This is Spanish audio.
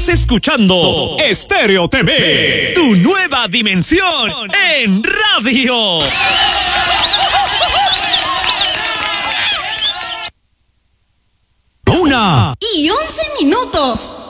escuchando Estéreo TV, tu nueva dimensión en radio. Una y 11 minutos.